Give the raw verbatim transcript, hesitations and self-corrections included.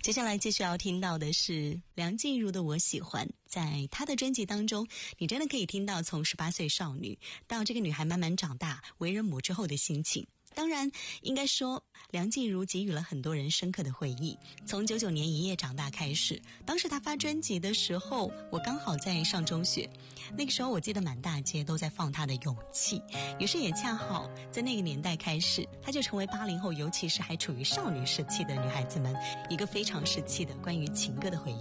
接下来继续要听到的是梁静茹的《我喜欢》。在她的专辑当中，你真的可以听到从十八岁少女到这个女孩慢慢长大为人母之后的心情。当然应该说梁静茹给予了很多人深刻的回忆。从九九年一夜长大开始，当时她发专辑的时候，我刚好在上中学，那个时候我记得满大街都在放她的勇气，于是也恰好在那个年代开始，她就成为八零后，尤其是还处于少女时期的女孩子们一个非常时期的关于情歌的回忆。